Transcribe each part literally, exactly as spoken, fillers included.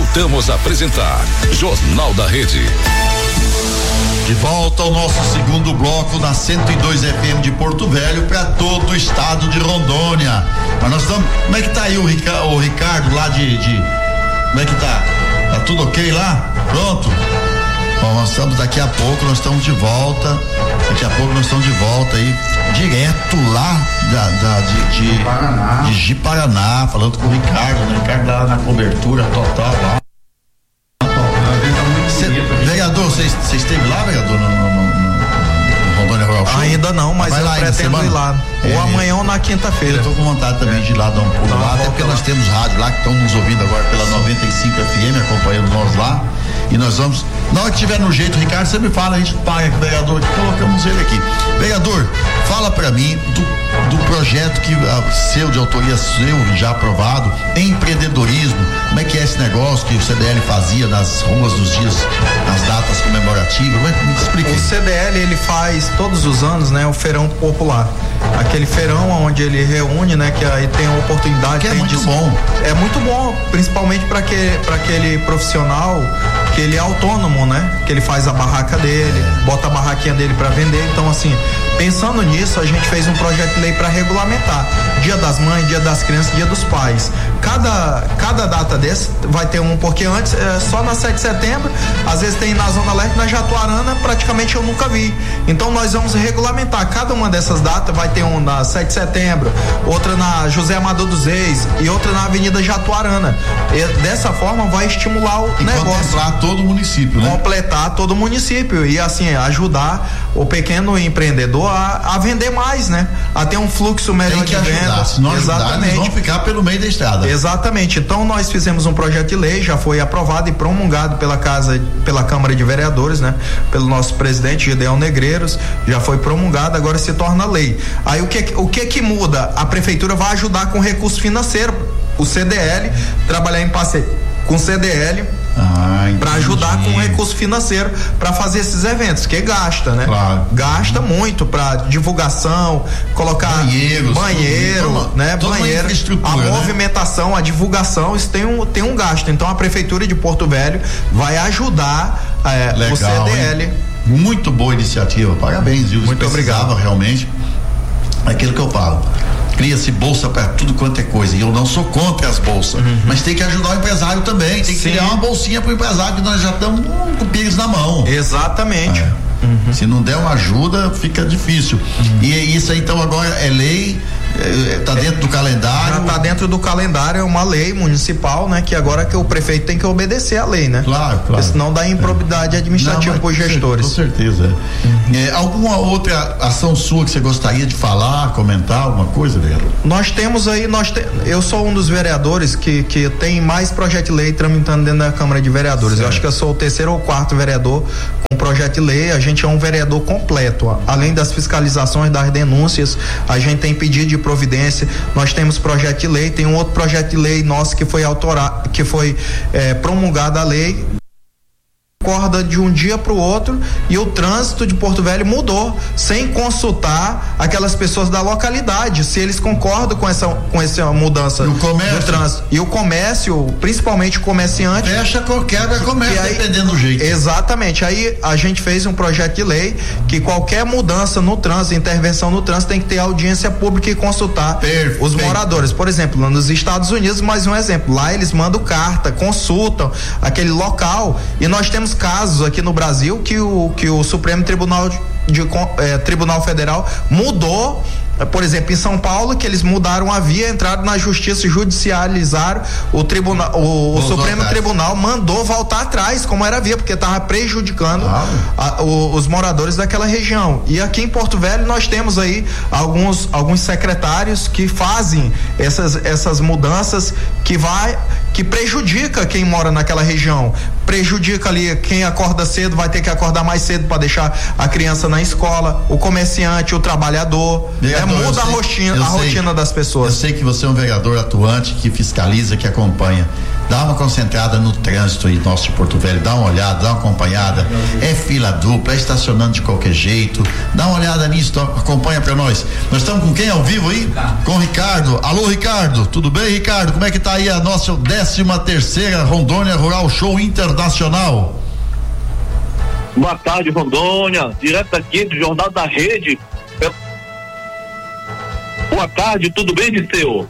Voltamos a apresentar Jornal da Rede. De volta ao nosso segundo bloco na cento e dois F M de Porto Velho para todo o estado de Rondônia. Mas nós estamos. Como é que tá aí o, Rica, o Ricardo lá de, de. Como é que tá? Tá tudo ok lá? Pronto? Bom, nós estamos daqui a pouco, nós estamos de volta. Daqui a pouco nós estamos de volta aí, direto lá da, da, de, de, Paraná. de Ji-Paraná, falando com o Ricardo, né? O Ricardo lá na cobertura total lá. Cê, vereador, você esteve lá, vereador, no, no, no, no Rondônia Rural Show? Ainda não, mas eu pretendo ir lá. É, ou amanhã ou na quinta-feira. Eu tô com vontade também é. de ir lá dar um pulo lá, até porque lá. Nós temos rádio lá que estão nos ouvindo agora pela noventa e cinco F M, acompanhando nós lá. E nós vamos, na hora que tiver no jeito, Ricardo, você me fala, a gente paga com o vereador, que colocamos ele aqui. Vereador, fala pra mim do, do projeto que uh, seu, de autoria seu, já aprovado, empreendedorismo, como é que é esse negócio que o C D L fazia nas ruas dos dias, nas datas comemorativas, me explica. O C D L, ele faz todos os anos, né, o feirão popular, aquele feirão onde ele reúne, né, que aí tem a oportunidade. Que é muito de, bom. É muito bom, principalmente para que, para aquele profissional que ele é autônomo, né? Que ele faz a barraca dele, é. bota a barraquinha dele para vender. Então, assim, pensando nisso, a gente fez um projeto de lei para regulamentar Dia das Mães, Dia das Crianças, Dia dos Pais. Cada, cada data desse vai ter um, porque antes, é, só na sete de setembro, às vezes tem na Zona Leste, na Jatuarana, praticamente eu nunca vi. Então, nós vamos regulamentar cada uma dessas datas, vai ter um na sete de setembro, outra na José Amador dos Reis e outra na Avenida Jatuarana. E, dessa forma, vai estimular o e negócio. todo o município, né? Completar todo o município e assim ajudar o pequeno empreendedor a, a vender mais, né? A ter um fluxo melhor de venda. Se não ajudar, eles vão ficar pelo meio da estrada. Exatamente. Então nós fizemos um projeto de lei, já foi aprovado e promulgado pela casa, pela Câmara de Vereadores, né? Pelo nosso presidente Gideão Negreiros, já foi promulgado, agora se torna lei. Aí o que o que que muda? A prefeitura vai ajudar com recurso financeiro, o C D L, trabalhar em parceria com o C D L. Ah, para ajudar com recurso financeiro para fazer esses eventos, que gasta, né? Claro. Gasta muito para divulgação, colocar banheiros, banheiro, tudo, né? Banheiro, a né? movimentação, a divulgação, isso tem um, tem um gasto. Então a prefeitura de Porto Velho vai ajudar é, Legal, o C D L. Hein? Muito boa iniciativa, parabéns, viu? Muito obrigado. Realmente, aquilo que eu falo. Cria-se bolsa para tudo quanto é coisa, e eu não sou contra as bolsas, uhum. mas tem que ajudar o empresário também, tem que Sim. criar uma bolsinha para o empresário, que nós já estamos com o pires na mão. Exatamente. É. Uhum. Se não der uma ajuda, fica difícil. Uhum. E isso aí, então, agora é lei, está é, dentro do calendário. Já está dentro do calendário, é uma lei municipal, né? Que agora que o prefeito tem que obedecer a lei, né? Claro, claro. Porque senão dá improbidade é. administrativa para os gestores. Com certeza. Uhum. É, alguma outra ação sua que você gostaria de falar, comentar, alguma coisa, vereador? Nós temos aí, nós te, eu sou um dos vereadores que, que tem mais projeto de lei tramitando dentro da Câmara de Vereadores. Certo. Eu acho que eu sou o terceiro ou quarto vereador com projeto de lei. A gente é um vereador completo. Além das fiscalizações, das denúncias, a gente tem pedido de providência. Nós temos projeto de lei, tem um outro projeto de lei nosso que foi autorado, que foi é, promulgada a lei. Acorda de um dia para o outro e o trânsito de Porto Velho mudou, sem consultar aquelas pessoas da localidade, se eles concordam com essa, com essa mudança do trânsito. E o comércio, principalmente o comerciante, fecha qualquer comércio, aí, dependendo do jeito. Exatamente. Aí a gente fez um projeto de lei que qualquer mudança no trânsito, intervenção no trânsito, tem que ter audiência pública e consultar Perfeito. Os moradores. Por exemplo, lá nos Estados Unidos, mais um exemplo, lá eles mandam carta, consultam aquele local, e nós temos casos aqui no Brasil que o, que o Supremo Tribunal de, de eh, Tribunal Federal mudou. Por exemplo, em São Paulo, que eles mudaram a via, entraram na justiça, judicializaram o tribunal, o, o Supremo atrás. Tribunal mandou voltar atrás, como era a via, porque estava prejudicando ah. a, o, os moradores daquela região. E aqui em Porto Velho nós temos aí alguns, alguns secretários que fazem essas, essas mudanças que vai, que prejudica quem mora naquela região. prejudica ali quem acorda cedo, vai ter que acordar mais cedo para deixar a criança na escola, o comerciante, o trabalhador, vereador, é, muda sei, a rotina, a sei, rotina das pessoas. Eu sei que você é um vereador atuante, que fiscaliza, que acompanha. Dá uma concentrada no trânsito aí, nosso de Porto Velho, dá uma olhada, dá uma acompanhada. É fila dupla, é estacionando de qualquer jeito. Dá uma olhada nisso, acompanha pra nós. Nós estamos com quem ao vivo aí? Ricardo. Com o Ricardo. Alô, Ricardo, tudo bem, Ricardo? Como é que tá aí a nossa décima terceira Rondônia Rural Show Internacional? Boa tarde, Rondônia, direto aqui do Jornal da Rede. Boa tarde, tudo bem, Disseu?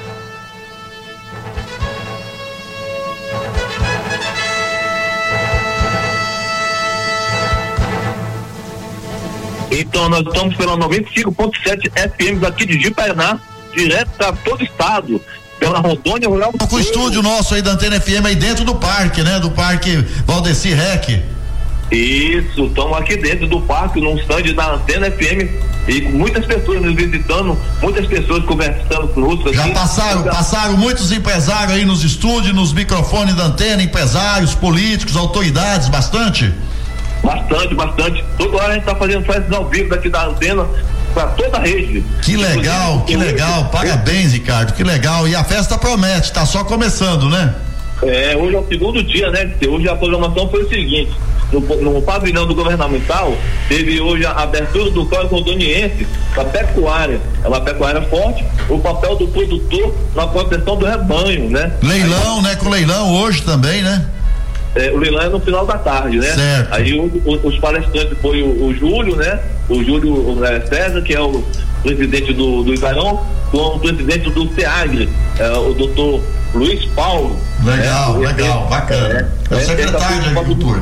Então, nós estamos pela noventa e cinco ponto sete F M daqui de Jiparaná, direto para todo o estado, pela Rondônia Rural. Com o estúdio nosso aí da Antena F M aí dentro do parque, né? Do parque Valdeci Rec. Isso, estamos aqui dentro do parque, num stand da Antena F M, e com muitas pessoas nos visitando, muitas pessoas conversando conosco. Já aqui. passaram, Já... passaram muitos empresários aí nos estúdios, nos microfones da Antena, empresários, políticos, autoridades, bastante? Bastante, bastante. Toda hora a gente está fazendo festas ao vivo daqui da Antena para toda a rede. Que legal, que legal. Parabéns, Ricardo, que legal. E a festa promete, tá só começando, né? É, hoje é o segundo dia, né? Hoje a programação foi o seguinte: no, no pavilhão do governamental, teve hoje a abertura do Código Rondoniense da pecuária. É uma pecuária forte, o papel do produtor na proteção do rebanho, né? Leilão, Aí, né? Com leilão hoje também, né? É, o leilão é no final da tarde, né? Certo. Aí o, o, os palestrantes foi o, o Júlio, né? O Júlio o, é, César, que é o presidente do, do Ibarão, com o presidente do SEAGRE, é, o doutor Luiz Paulo. Legal, é, legal, é, bacana. É, é o secretário de Agricultura.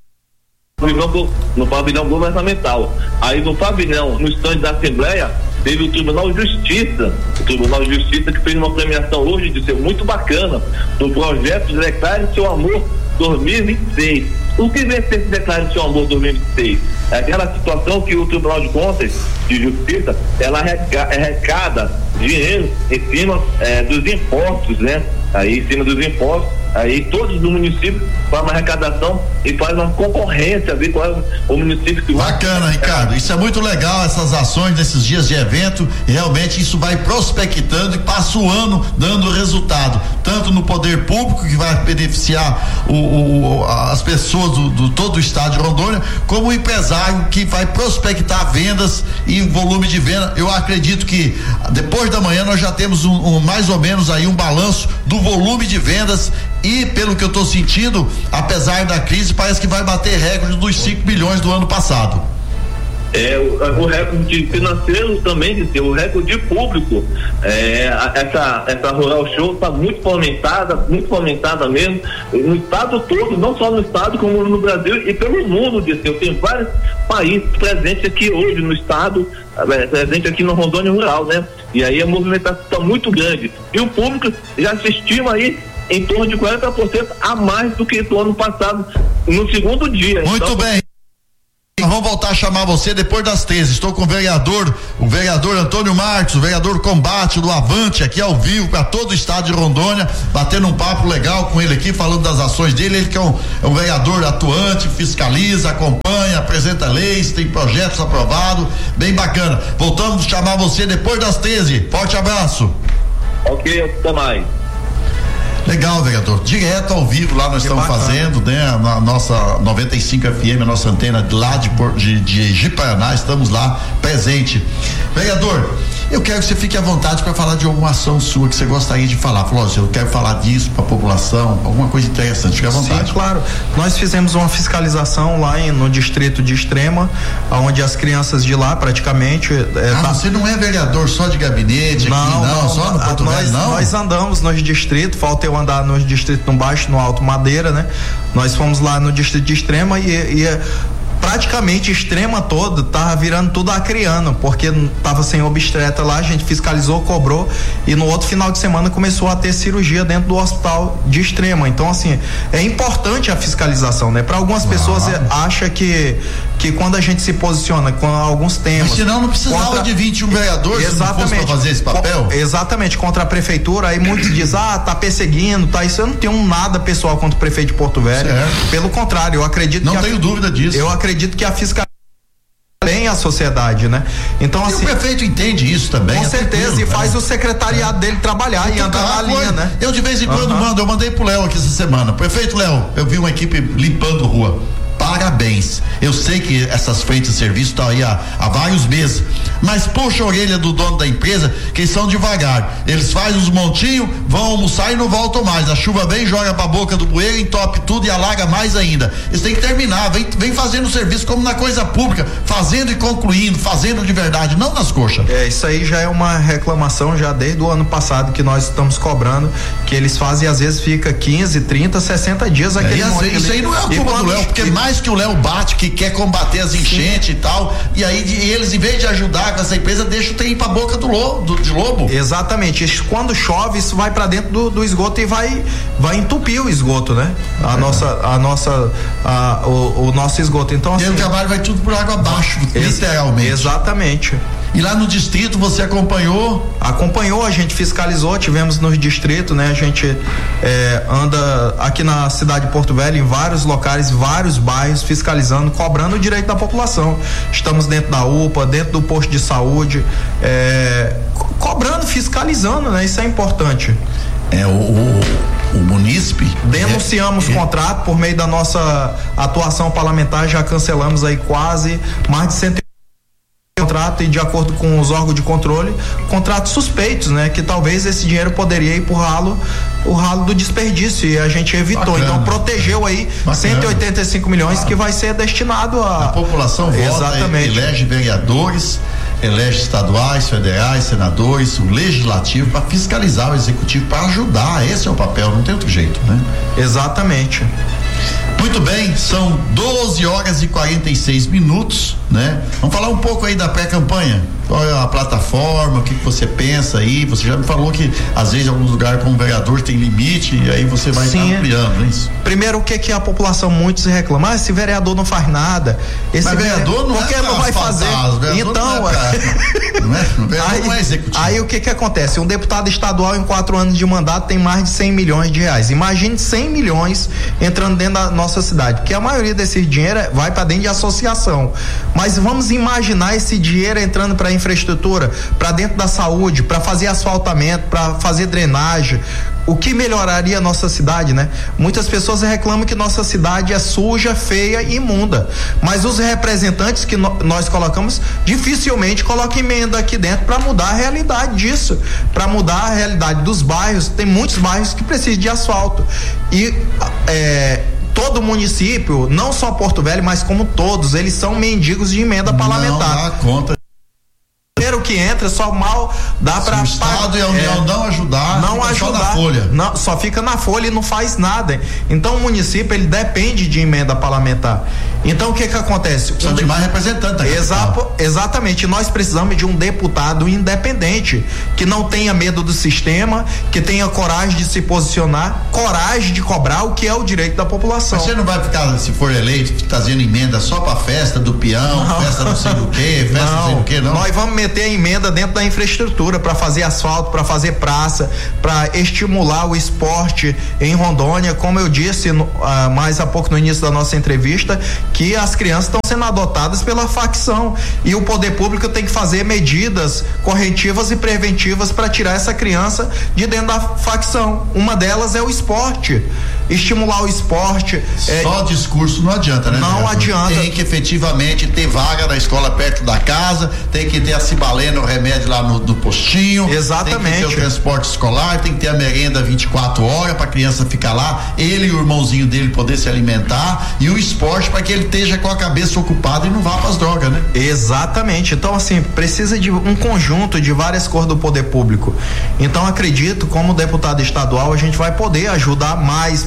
No pavilhão governamental. Aí no pavilhão, no estande da Assembleia, teve o Tribunal de Justiça, o Tribunal de Justiça que fez uma premiação hoje de ser muito bacana do projeto Declare Seu Amor dois mil e vinte e seis. O que vem ser esse Declare Seu Amor dois mil e vinte e seis? É aquela situação que o Tribunal de Contas de Justiça, ela arrecada dinheiro em cima é, dos impostos, né? Aí em cima dos impostos, aí todos do município fazem uma arrecadação e faz uma concorrência, ver qual é o município que bacana, vai... Ricardo, isso é muito legal, essas ações nesses dias de evento, e realmente isso vai prospectando e passa o ano dando resultado, tanto no poder público, que vai beneficiar o, o, as pessoas do, do todo o estado de Rondônia, como o empresário que vai prospectar vendas e volume de venda. Eu acredito que depois da manhã nós já temos um, um mais ou menos aí um balanço do volume de vendas, e pelo que eu estou sentindo, apesar da crise, parece que vai bater recorde dos cinco bilhões do ano passado. É, o, o recorde financeiro também, de ser o recorde público. É, essa, essa Rural Show está muito fomentada, muito fomentada mesmo, no estado todo, não só no estado, como no Brasil e pelo mundo, de ser. Tem vários países presentes aqui hoje no estado, é, presente aqui no Rondônia Rural, né? E aí a movimentação está muito grande. E o público já se estima aí em torno de quarenta por cento a mais do que do ano passado, no segundo dia. Muito então, bem. Vamos voltar a chamar você depois das treze. Estou com o vereador, o vereador Antônio Marques, o vereador Combate do Avante, aqui ao vivo para todo o estado de Rondônia, batendo um papo legal com ele aqui, falando das ações dele. Ele que é um, é um vereador atuante, fiscaliza, acompanha, apresenta leis, tem projetos aprovados, bem bacana. Voltamos a chamar você depois das treze. Forte abraço. Ok, até mais. Legal, vereador. Direto ao vivo lá nós que estamos bacana. Fazendo, né? Na nossa noventa e cinco F M, a nossa antena de lá de, de, de Jiparaná, estamos lá presente. Vereador, eu quero que você fique à vontade para falar de alguma ação sua que você gostaria de falar. Falou, eu quero falar disso para a população, alguma coisa interessante, fique à vontade. Sim, claro. Nós fizemos uma fiscalização lá em, no distrito de Extrema, onde as crianças de lá praticamente. É, ah, tá... você não é vereador só de gabinete não, aqui, não, não só no Porto nós, Velho, não? Nós andamos nos distritos, falta eu andar nos distritos no Baixo, no Alto Madeira, né? Nós fomos lá no distrito de Extrema e, e praticamente Extrema todo tava virando tudo acriano, porque tava sem obstetra lá, a gente fiscalizou, cobrou, e no outro final de semana começou a ter cirurgia dentro do hospital de Extrema. Então, assim, é importante a fiscalização, né? Para algumas claro. pessoas acha que que quando a gente se posiciona com alguns temas. Mas senão não precisava contra, de vinte e um vereadores para fazer esse papel? Co, exatamente, contra a prefeitura, aí muitos dizem, ah, tá perseguindo, tá, isso eu não tenho nada pessoal contra o prefeito de Porto Velho. Certo. Pelo contrário, eu acredito não que. Não tenho a, dúvida disso. Eu acredito que a fiscalização tem a sociedade, né? Então, e assim. O prefeito entende isso também. Com é certeza, e faz né? o secretariado é. dele trabalhar então, e andar na linha, né? Eu de vez em quando uhum. mando, eu mandei pro Léo aqui essa semana. Prefeito Léo, eu vi uma equipe limpando rua. Parabéns. Eu sei que essas frentes de serviço estão aí há, há vários meses, mas puxa a orelha do dono da empresa, que eles são devagar. Eles fazem os montinhos, vão almoçar e não voltam mais. A chuva vem, joga pra boca do bueiro, entope tudo e alaga mais ainda. Eles têm que terminar, vem, vem fazendo o serviço como na coisa pública, fazendo e concluindo, fazendo de verdade, não nas coxas. É, isso aí já é uma reclamação já desde o ano passado que nós estamos cobrando, que eles fazem, às vezes fica quinze, trinta, sessenta dias aquele é, monte. Isso aí não é a culpa do Léo, porque e, mais que o Léo bate, que quer combater as enchentes Sim. e tal, e aí de, eles, em vez de ajudar com essa empresa, deixam o trem ir pra boca do lobo, do, de lobo. Exatamente, quando chove, isso vai pra dentro do, do esgoto e vai, vai entupir o esgoto, né? A é. nossa, a nossa, a, o, o nosso esgoto. Então, assim, e o trabalho vai tudo por água abaixo, ex- literalmente. Exatamente. E lá no distrito você acompanhou? Acompanhou, a gente fiscalizou, tivemos no distrito, né? A gente é, anda aqui na cidade de Porto Velho, em vários locais, vários bairros, fiscalizando, cobrando o direito da população. Estamos dentro da U P A, dentro do posto de saúde, é, co- cobrando, fiscalizando, né? Isso é importante. É, o, o, o munícipe. Denunciamos é, contrato por meio da nossa atuação parlamentar, já cancelamos aí quase mais de cento e contrato e de acordo com os órgãos de controle, contratos suspeitos, né? Que talvez esse dinheiro poderia ir pro ralo, o ralo do desperdício, e a gente evitou. Bacana. Então protegeu aí Bacana. cento e oitenta e cinco milhões ah. que vai ser destinado a. A população vota, Exatamente. elege vereadores, elege estaduais, federais, senadores, o legislativo para fiscalizar o executivo, para ajudar. Esse é o papel, não tem outro jeito, né? Exatamente. Muito bem, são doze horas e quarenta e seis minutos, né? Vamos falar um pouco aí da pré-campanha. Qual é a plataforma, o que, que você pensa aí? Você já me falou que às vezes em alguns lugares como vereador tem limite e aí você vai Sim, ampliando, é isso? Primeiro, o que que a população muito se reclama? Ah, esse vereador não faz nada. Esse Mas vereador não porque é não vai fazer. Então, não é, pra, não é, vereador aí, não é executivo. Aí o que que acontece? Um deputado estadual em quatro anos de mandato tem mais de cem milhões de reais. Imagine cem milhões entrando dentro da nossa cidade, porque a maioria desse dinheiro vai para dentro de associação. Mas vamos imaginar esse dinheiro entrando para infraestrutura, para dentro da saúde, para fazer asfaltamento, para fazer drenagem. O que melhoraria a nossa cidade, né? Muitas pessoas reclamam que nossa cidade é suja, feia e imunda, mas os representantes que no, nós colocamos dificilmente colocam emenda aqui dentro para mudar a realidade disso, para mudar a realidade dos bairros. Tem muitos bairros que precisam de asfalto e é, todo município, não só Porto Velho, mas como todos, eles são mendigos de emenda parlamentar. Não dá conta. O que entra só mal dá para o Estado e a União é, não ajudar, não ajudar, só na folha. Não, só fica na folha e não faz nada. Então o município ele depende de emenda parlamentar. Então o que que acontece? Precisa um de mais representante. Exa- exatamente. Nós precisamos de um deputado independente que não tenha medo do sistema, que tenha coragem de se posicionar, coragem de cobrar o que é o direito da população. Mas você não vai ficar, se for eleito, trazendo emenda só para festa do peão, não. festa não sei do que, festa não, não sei do que, não. Nós vamos meter a emenda dentro da infraestrutura para fazer asfalto, para fazer praça, para estimular o esporte em Rondônia, como eu disse no, uh, mais há pouco no início da nossa entrevista, que as crianças estão sendo adotadas pela facção e o poder público tem que fazer medidas corretivas e preventivas para tirar essa criança de dentro da facção. Uma delas é o esporte, estimular o esporte. Só é, discurso não adianta, né? Não adianta. Tem que efetivamente ter vaga na escola perto da casa, tem que ter a cibalena, o remédio lá no, no postinho. Exatamente. Tem que ter o transporte escolar, tem que ter a merenda vinte e quatro horas para a criança ficar lá, ele e o irmãozinho dele poder se alimentar, e o esporte para que ele esteja com a cabeça ocupada e não vá para as drogas, né? Exatamente. Então, assim, precisa de um conjunto de várias cores do poder público. Então, acredito, como deputado estadual, a gente vai poder ajudar mais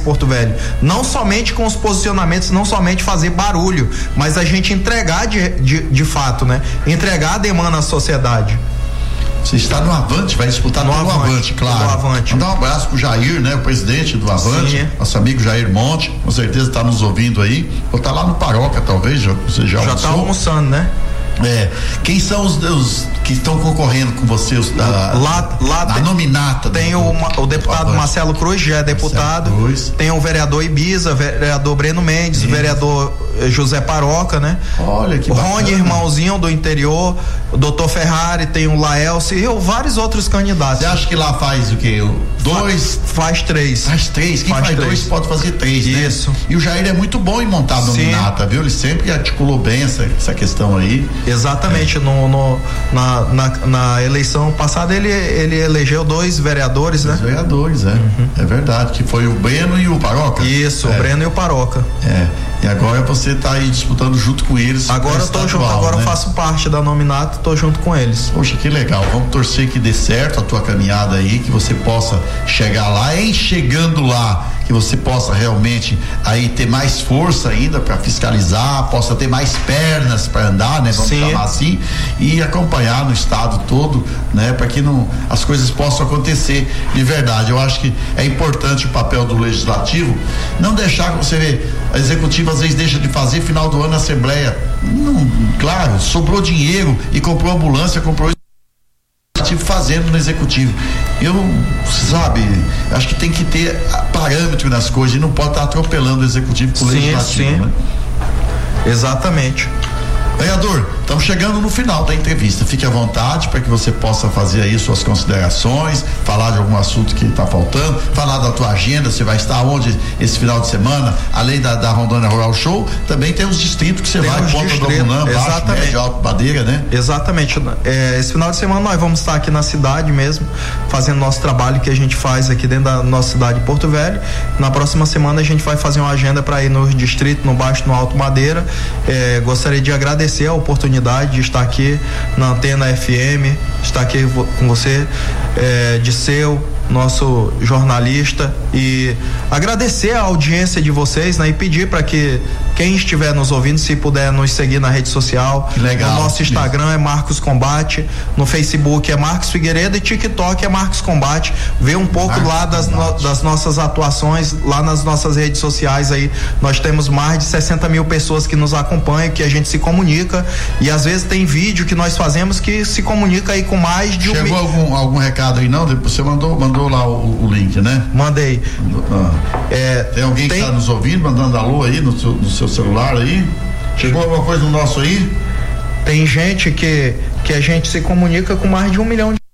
Porto Velho. Não somente com os posicionamentos, não somente fazer barulho, mas a gente entregar de, de, de fato, né? Entregar a demanda à sociedade. Você está no Avante, vai disputar no, no Avante, Avante, claro. No Avante. Mandar um abraço pro Jair, né? O presidente do Avante, sim, nosso amigo Jair Monte, com certeza está nos ouvindo aí. Ou tá lá no Paróquia, talvez, já, você já, já tá almoçando, né? É, quem são os, os que estão concorrendo com você? Os, da, lá lá da tem, nominata. Tem do, o, o deputado Marcelo Cruz, já é deputado. Tem o vereador Ibiza, vereador Breno Mendes, Isso. vereador José Paroca, né? Olha que bacana. Rony, irmãozinho do interior, o doutor Ferrari, tem o Laelce e vários outros candidatos. Você acha que lá faz o quê? Dois? Faz três. Faz três. Quem faz, faz três. dois pode fazer três, né? Isso. E o Jair é muito bom em montar a nominata, viu? Ele sempre articulou bem essa, essa questão aí. Exatamente, é. no, no, na, na, na eleição passada ele, ele elegeu dois vereadores, dois né? vereadores, é. Uhum. É verdade, que foi o Breno e o Paroca. Isso, é. o Breno e o Paroca. É. E agora você está aí disputando junto com eles. Agora eu tô junto, agora né? eu faço parte da nominata, tô junto com eles. Poxa, que legal. Vamos torcer que dê certo a tua caminhada aí, que você possa chegar lá, e chegando lá, que você possa realmente aí ter mais força ainda para fiscalizar, possa ter mais pernas para andar, né? Vamos Sim. chamar assim, e acompanhar no estado todo, né? Para que não, as coisas possam acontecer de verdade. Eu acho que é importante o papel do legislativo, não deixar, você vê, a executiva às vezes deixa de fazer, final do ano na Assembleia, não, claro, sobrou dinheiro e comprou ambulância, comprou fazendo no executivo. Eu, sabe, acho que tem que ter parâmetro nas coisas e não pode estar atropelando o executivo com o sim, legislativo, sim. né? Exatamente. Vereador, estamos chegando no final da entrevista. Fique à vontade para que você possa fazer aí suas considerações, falar de algum assunto que está faltando, falar da tua agenda, você vai estar onde esse final de semana, além da, da Rondônia Rural Show, também tem os distritos que você tem vai, Ponta do Abunã, Baixo, Médio, Alto, Madeira, né? Exatamente. É, esse final de semana nós vamos estar aqui na cidade mesmo, fazendo nosso trabalho que a gente faz aqui dentro da nossa cidade de Porto Velho. Na próxima semana a gente vai fazer uma agenda para ir no distrito, no Baixo, no Alto Madeira. É, gostaria de agradecer a oportunidade de estar aqui na Antena F M, estar aqui com você, é, Disseu, nosso jornalista, e agradecer a audiência de vocês, né, e pedir para que quem estiver nos ouvindo, se puder nos seguir na rede social. Que legal. No nosso Instagram é Marcos Combate, no Facebook é Marcos Figueiredo e TikTok é Marcos Combate. Vê um pouco Marcos lá das, no, das nossas atuações, lá nas nossas redes sociais aí. Nós temos mais de sessenta mil pessoas que nos acompanham, que a gente se comunica, e às vezes tem vídeo que nós fazemos que se comunica aí com mais de um. Chegou algum, algum recado aí não? Você mandou, mandou lá o, o link, né? Mandei. Ah. É, tem alguém tem... que está nos ouvindo, mandando alô aí no seu, no seu celular aí? Chegou alguma coisa no nosso aí? Tem gente que, que a gente se comunica com mais de um milhão de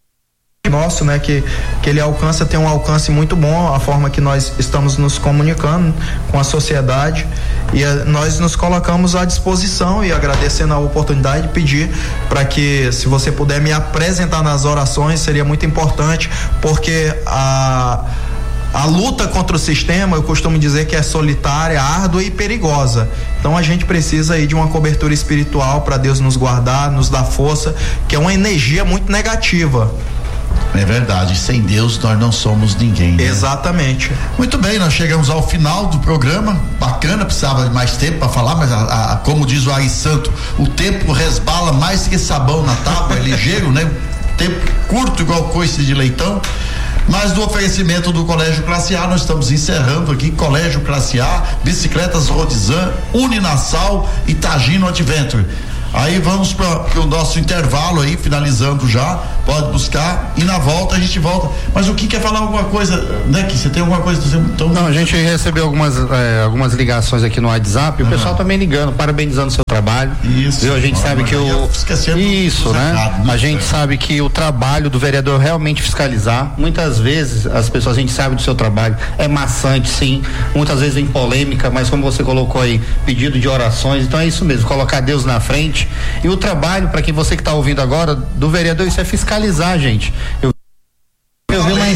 nosso, né, que, que ele alcança, tem um alcance muito bom, a forma que nós estamos nos comunicando com a sociedade, e a, nós nos colocamos à disposição, e agradecendo a oportunidade de pedir para que, se você puder me apresentar nas orações, seria muito importante, porque a A luta contra o sistema, eu costumo dizer que é solitária, árdua e perigosa. Então a gente precisa aí de uma cobertura espiritual para Deus nos guardar, nos dar força, que é uma energia muito negativa. É verdade, sem Deus nós não somos ninguém, né? Exatamente. Muito bem, nós chegamos ao final do programa, bacana, precisava de mais tempo para falar, mas a, a, como diz o Ari Santo, o tempo resbala mais que sabão na tábua, é ligeiro, né? Tempo curto igual coice de leitão. Mas do oferecimento do Colégio Classe A, nós estamos encerrando aqui, Colégio Classe A, Bicicletas Rodizan, Uninassal e Tagino Adventure. Aí vamos para o nosso intervalo aí, finalizando já, pode buscar, e na volta a gente volta. Mas o que quer falar alguma coisa, né, que você tem alguma coisa? Então... Não, a gente recebeu algumas, é, algumas ligações aqui no WhatsApp, o uhum. pessoal também ligando, parabenizando o seu trabalho. Isso. Viu? A gente sabe que o... Isso, né? Recado, a gente é. sabe que o trabalho do vereador é realmente fiscalizar. Muitas vezes as pessoas, a gente sabe do seu trabalho, é maçante, sim, muitas vezes em polêmica, mas como você colocou aí, pedido de orações, então é isso mesmo, colocar Deus na frente. E o trabalho, para quem você que está ouvindo agora, do vereador, isso é fiscalizar, gente. Eu Eu vi uma entrevista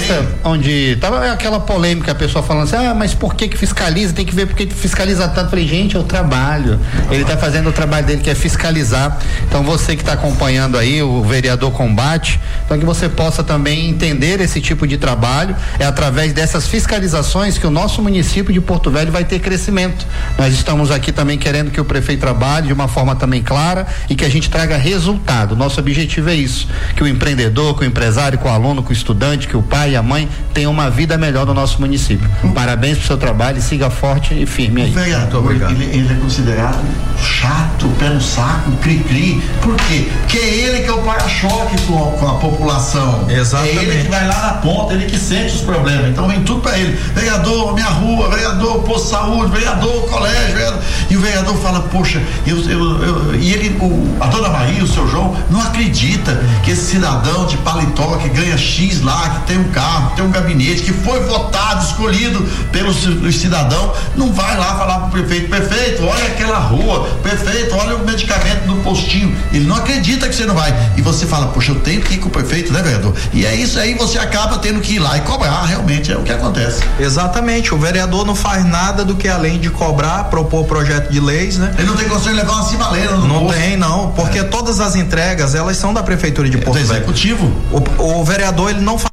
entrevista Sim. onde tava aquela polêmica, a pessoa falando assim, ah, mas por que que fiscaliza? Tem que ver por que fiscaliza tanto. Eu falei, gente, é o trabalho. Ele está fazendo o trabalho dele, que é fiscalizar. Então você que está acompanhando aí, o vereador combate, então que você possa também entender esse tipo de trabalho, é através dessas fiscalizações que o nosso município de Porto Velho vai ter crescimento. Nós estamos aqui também querendo que o prefeito trabalhe de uma forma também clara e que a gente traga resultado. Nosso objetivo é isso, que o empreendedor, que o empresário, que o aluno, que o estudante, que o pai e a mãe tenham uma vida melhor no nosso município. Hum. Parabéns pro seu trabalho e siga forte e firme aí. O vereador, ele, ele é considerado chato, pé no saco, cri-cri. Por quê? Porque é ele que é o para-choque com, com a população. Exatamente. É ele que vai lá na ponta, ele que sente os problemas. Então vem tudo pra ele. Vereador, minha rua, vereador, posto de saúde, vereador, colégio, vereador. E o vereador fala, poxa, eu, eu, eu, e ele, o, a dona Maria, o seu João, não acredita que esse cidadão de paletó que ganha X lá, que tem um carro, que tem um gabinete, que foi votado, escolhido pelo cidadão, não vai lá falar pro prefeito, prefeito, olha aquela rua, prefeito, olha o medicamento no postinho. Ele não acredita que você não vai. E você fala, poxa, eu tenho que ir com o prefeito, né, vereador? E é isso aí, você acaba tendo que ir lá e cobrar, realmente é o que acontece. Exatamente, o vereador não faz nada do que além de cobrar, propor projeto de leis, né? Ele não tem condição de levar uma cimaleira no Não posto. tem, não, porque é. todas as entregas, elas são da prefeitura de Porto Velho. Do executivo. O, o vereador, ele não faz,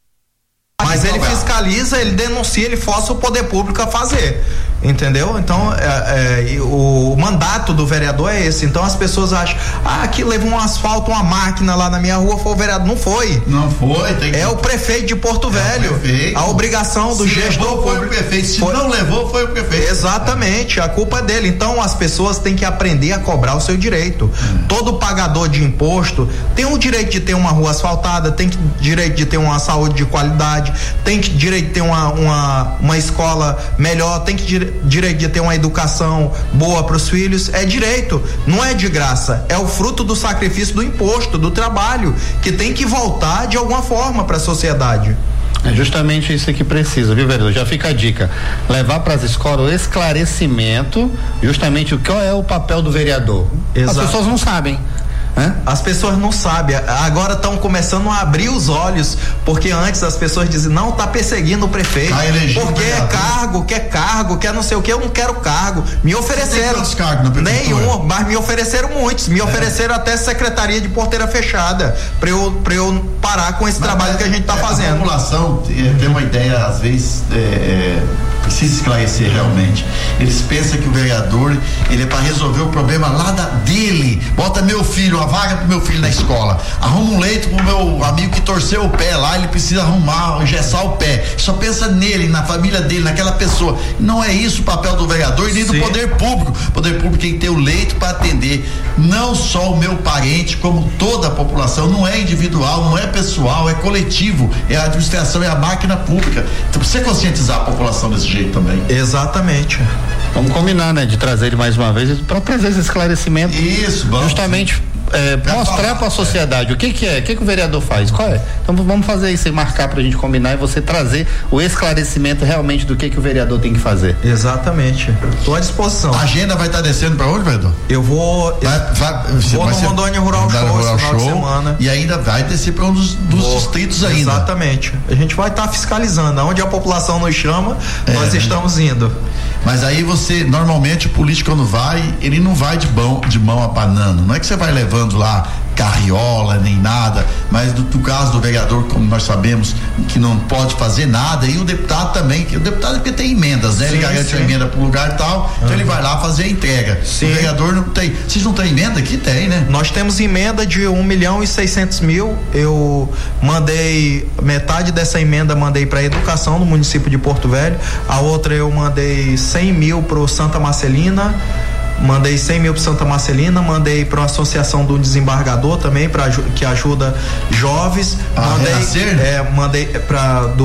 mas ele fiscaliza, ele denuncia, ele força o poder público a fazer. Entendeu? Então, é, é, o, o mandato do vereador é esse. Então, as pessoas acham, ah, aqui levou um asfalto, uma máquina lá na minha rua, foi o vereador. Não foi. Não foi. Tem que... É o prefeito de Porto é Velho. A obrigação do Se gestor levou, foi o prefeito. Se foi... não levou, foi o prefeito. Exatamente. A culpa é dele. Então, as pessoas têm que aprender a cobrar o seu direito. Hum. Todo pagador de imposto tem o direito de ter uma rua asfaltada, tem o direito de ter uma saúde de qualidade, tem o direito de ter uma, uma, uma escola melhor, tem que direito de ter uma educação boa para os filhos. É direito, não é de graça, é o fruto do sacrifício do imposto, do trabalho, que tem que voltar de alguma forma para a sociedade. É justamente isso que precisa, viu, vereador? Já fica a dica, levar para as escolas o esclarecimento, justamente o que é o papel do vereador. Exato. As pessoas não sabem. Hã? As pessoas não sabem, agora estão começando a abrir os olhos, porque antes as pessoas diziam, não, tá perseguindo o prefeito, porque é cargo, quer cargo, quer não sei o que, eu não quero cargo. Me ofereceram nenhum, mas me ofereceram muitos, me é. ofereceram até secretaria de porteira fechada, para eu, pra eu parar com esse mas trabalho é, que a gente tá é, fazendo. A população é, tem uma ideia, às vezes, é, precisa esclarecer realmente. Eles pensam que o vereador, ele é para resolver o problema lá da, dele. Bota meu filho, uma vaga pro meu filho na escola, arruma um leito pro meu amigo que torceu o pé lá, ele precisa arrumar, engessar o pé. Só pensa nele, na família dele, naquela pessoa. Não é isso o papel do vereador e nem Sim. do poder público. O poder público tem que ter o leito para atender não só o meu parente, como toda a população. Não é individual, não é pessoal, é coletivo, é a administração, é a máquina pública. Então precisa conscientizar a população desse jeito também. Exatamente. Vamos combinar, né, de trazer ele mais uma vez para trazer esse esclarecimento. Isso, bom. Justamente é, mostrar para a sociedade é. o que que é, o que que o vereador faz, qual é. Então vamos fazer isso e marcar pra gente combinar e você trazer o esclarecimento realmente do que que o vereador tem que fazer. Exatamente. Estou à disposição. A agenda vai estar tá descendo para onde, vereador? Eu vou vai, vai, vou no Rondônia Rural Show, Rural esse final Show de semana. E ainda vai descer para um dos, dos distritos ainda. Exatamente. A gente vai estar tá fiscalizando, aonde a população nos chama, é, nós estamos indo. Mas aí você, normalmente o político quando vai, ele não vai de mão, de mão abanando, não é que você vai levando lá carriola nem nada, mas do, do caso do vereador, como nós sabemos, que não pode fazer nada, e o deputado também, que o deputado é porque tem emendas, né? Sim, ele garante a emenda pro lugar e tal, uhum. então ele vai lá fazer a entrega. Sim. O vereador não tem. Vocês não têm emenda aqui? Tem, né? Nós temos emenda de um milhão e seiscentos mil. Eu mandei metade dessa emenda, mandei para educação no município de Porto Velho, a outra eu mandei cem mil pro Santa Marcelina. Mandei cem mil para Santa Marcelina, mandei para a Associação do Desembargador também, para que ajuda jovens. Ah, mandei, Renascer? É, mandei para do,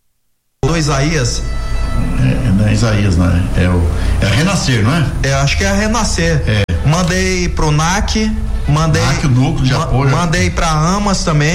do Isaías. É, não é Isaías, né? É o é a Renascer, não é? É, acho que é a Renascer. É. Mandei pro N A C, mandei N A C, o núcleo de ma, apoio. Mandei para Amas também.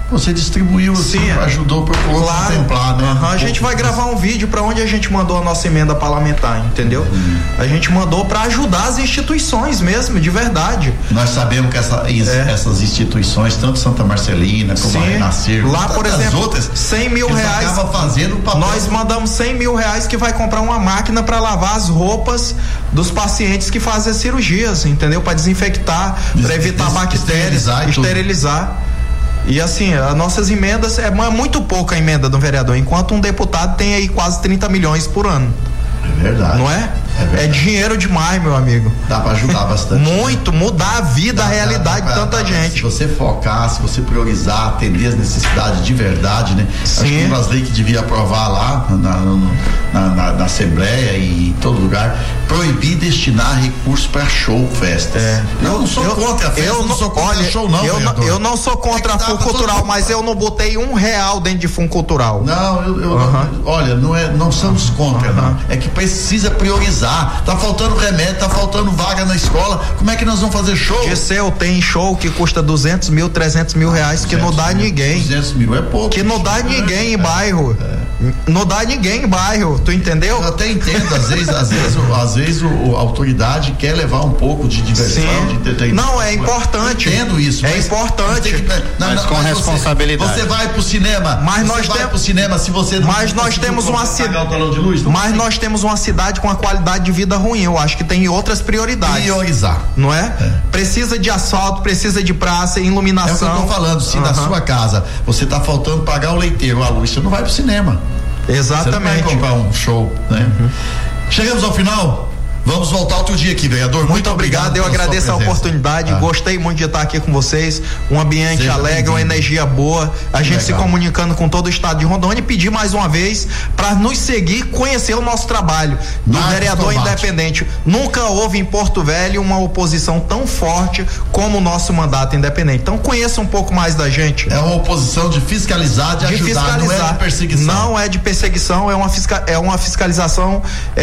Você distribuiu, sim, ajudou para o claro. contemplar, né? Uhum, a gente vai gravar um vídeo para onde a gente mandou a nossa emenda parlamentar, entendeu? Uhum. A gente mandou para ajudar as instituições mesmo, de verdade. Nós sabemos que essa, é. essas instituições, tanto Santa Marcelina como sim. a Renascer, lá por exemplo, outras, cem mil reais. Fazendo papel. Nós mandamos cem mil reais que vai comprar uma máquina para lavar as roupas dos pacientes que fazem as cirurgias, entendeu? Para desinfectar, para evitar bactérias, esterilizar. esterilizar. E assim, as nossas emendas, é muito pouca a emenda do vereador, enquanto um deputado tem aí quase trinta milhões por ano. É verdade. Não é? É, é dinheiro demais, meu amigo. Dá pra ajudar bastante. Muito, né? Mudar a vida, dá, a realidade dá, dá, de tanta dá, gente. Se você focar, se você priorizar, atender as necessidades de verdade, né? Sim. Acho que uma das leis que devia aprovar lá na, na, na, na Assembleia e em todo lugar, proibir destinar recursos para show, festas. É. Eu não sou eu, contra a festa, eu não sou contra olha, show, não. Eu, não eu não sou contra é a fundo cultural, mas eu não botei um real dentro de fundo cultural. Não, eu, eu uhum. não, olha, não, é, não somos contra, uhum. não. É que precisa priorizar. Tá faltando remédio, tá faltando vaga na escola. Como é que nós vamos fazer show? Gisele, tem show que custa duzentos mil, trezentos mil reais, que não dá mil, ninguém. duzentos mil é pouco. Que não dá ninguém em bairro. É. Não dá ninguém em bairro, tu entendeu? Eu até entendo, às vezes, às vezes, às vezes o, a autoridade quer levar um pouco de diversão, sim. de entretenimento. Não, é importante. Eu entendo isso. É importante. Que, não, mas não, com mas responsabilidade. Você, você vai pro cinema. Mas você nós vai tem... pro cinema se você não Mas nós temos uma cidade. Mas nós temos uma cidade com uma qualidade de vida ruim. Eu acho que tem outras prioridades. Priorizar. Não é? é? Precisa de asfalto, precisa de praça, iluminação. É o que eu tô falando. Se uhum. na sua casa você tá faltando pagar o leiteiro, a luz, você não vai pro cinema. Exatamente. Você não vai comprar um show, né? Uhum. Chegamos ao final. Vamos voltar outro dia aqui, vereador. Muito, Muito obrigado. obrigado. Eu agradeço a oportunidade. Ah. Gostei muito de estar aqui com vocês. Um ambiente Seja alegre, uma energia boa. A gente Legal. se comunicando com todo o estado de Rondônia e pedir mais uma vez para nos seguir, conhecer o nosso trabalho do Marcos vereador Combate. Independente. Nunca houve em Porto Velho uma oposição tão forte como o nosso mandato independente. Então conheça um pouco mais da gente. É uma oposição de fiscalizar, de, de ajudar, fiscalizar. Não é de perseguição. Não é de perseguição, é uma, fisca, é uma fiscalização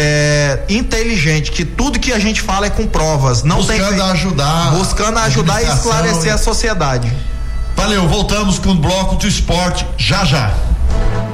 é, inteligente. Que tudo que a gente fala é com provas, não buscando tem ajudar, buscando ajudar e esclarecer a sociedade. Valeu, voltamos com o bloco do esporte já já.